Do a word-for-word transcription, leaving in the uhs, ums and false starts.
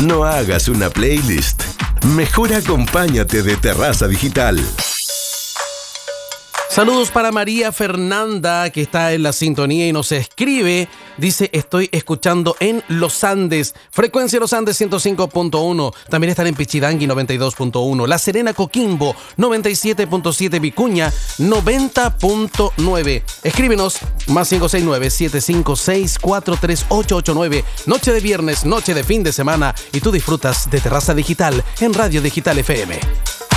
No hagas una playlist. Mejor acompáñate de Terraza Digital. Saludos para María Fernanda, que está en la sintonía y nos escribe. Dice, estoy escuchando en Los Andes, frecuencia Los Andes ciento cinco punto uno. También están en Pichidangui noventa y dos punto uno. La Serena, Coquimbo noventa y siete punto siete. Vicuña noventa punto nueve. Escríbenos más cinco seis nueve, siete cinco seis, cuatro tres ocho ocho nueve. Noche de viernes, noche de fin de semana, y tú disfrutas de Terraza Digital en Radio Digital F M.